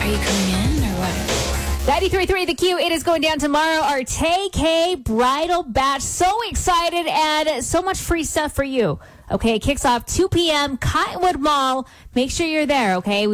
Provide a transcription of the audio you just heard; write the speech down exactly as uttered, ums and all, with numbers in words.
you coming in or what? ninety-three point three The Q. It is going down tomorrow. Our Tay K Bridal Bash. So excited and so much free stuff for you. Okay, it kicks off two p.m. Cottonwood Mall. Make sure you're there, okay?